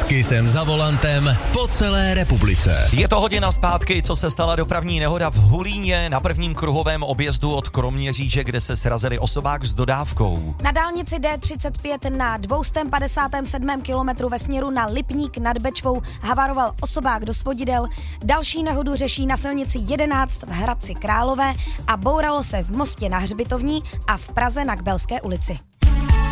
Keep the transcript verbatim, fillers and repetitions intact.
Taky jsem za volantem po celé republice. Je to hodina zpátky, co se stala dopravní nehoda v Hulíně na prvním kruhovém objezdu od Kroměříže, kde se srazili osobák s dodávkou. Na dálnici D třicet pět na dvě stě padesát sedm kilometrů ve směru na Lipník nad Bečvou havaroval osobák do svodidel. Další nehodu řeší na silnici jedenáct v Hradci Králové a bouralo se v Mostě na Hřbitovní a v Praze na Kbelské ulici.